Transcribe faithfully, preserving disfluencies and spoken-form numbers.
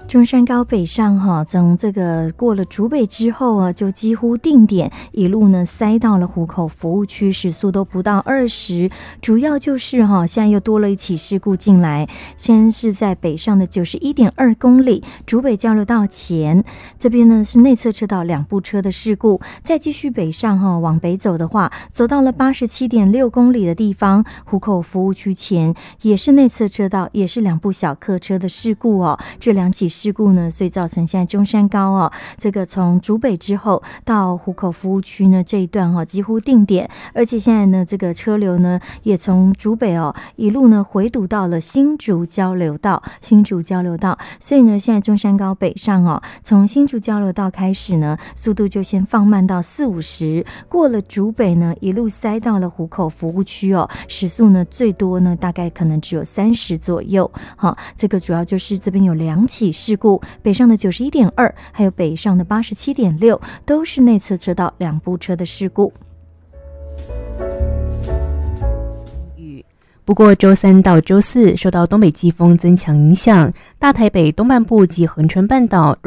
中山高北上哈，从这个过了竹北之后啊，就几乎定点一路呢塞到了湖口服务区，时速都不到二十。主要就是哈，现在又多了一起事故进来，先是在北上的九十一点二公里竹北交流道前，这边呢是内侧车道两部车的事故，再继续北上哈，往北走的话，走到了八十七点六公里的地方，湖口服务区前也是内侧车道，也是两部小客车的事故哦。这两起事故呢，所以造成现在中山高哦，这个从竹北之后到湖口服务区呢这一段哈、哦、几乎定点，而且现在呢这个车流呢也从竹北哦一路呢回堵到了新竹交流道，新竹交流道，所以呢现在中山高北上哦，从新竹交流道开始呢，速度就先放慢到四五十，过了竹北呢一路塞到了湖口服务区哦，时速呢最多呢大概可能只有三十左右。好，这个主要就是这边有两起事故，北上的九十一点二，还有北上的八十七点六，都是内侧车道两部车的事故。 不过周三到周四受到东北季风增强影响，大台北东半部及恒春半岛